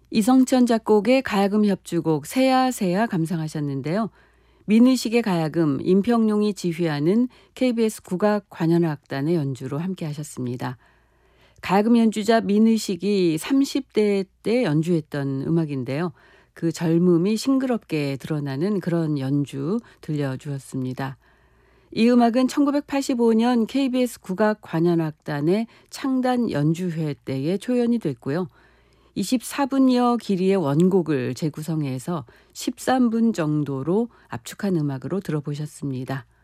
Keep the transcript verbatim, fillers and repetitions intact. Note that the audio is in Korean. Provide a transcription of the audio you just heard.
이성천 작곡의 가야금 협주곡 새야새야 감상하셨는데요. 민의식의 가야금 임평용이 지휘하는 케이비에스 국악관현악단의 연주로 함께 하셨습니다. 가야금 연주자 민의식이 삼십 대 때 연주했던 음악인데요. 그 젊음이 싱그럽게 드러나는 그런 연주 들려주었습니다. 이 음악은 천구백팔십오 년 케이비에스 국악관현악단의 창단 연주회 때에 초연이 됐고요. 이십사 분여 길이의 원곡을 재구성해서 십삼 분 정도로 압축한 음악으로 들어보셨습니다.